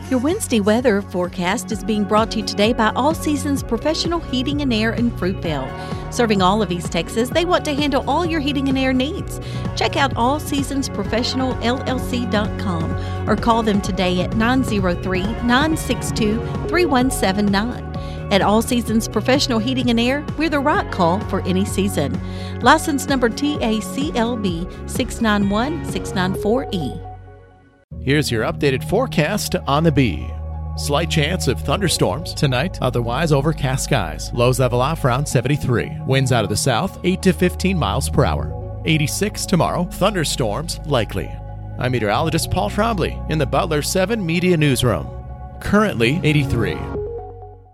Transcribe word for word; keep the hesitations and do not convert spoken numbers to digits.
Your Wednesday weather forecast is being brought to you today by All Seasons Professional Heating and Air in Fruitvale. Serving all of East Texas, they want to handle all your heating and air needs. Check out all seasons professional L L C dot com or call them today at nine oh three, nine six two, three one seven nine. At All Seasons Professional Heating and Air, we're the right call for any season. License number T A C L B six nine one six nine four E. Here's your updated forecast on the Bee. Slight chance of thunderstorms tonight, otherwise overcast skies. Lows level off around seventy-three. Winds out of the south, eight to fifteen miles per hour. eighty-six tomorrow, thunderstorms likely. I'm meteorologist Paul Trombley in the Butler seven Media Newsroom. Currently eighty-three.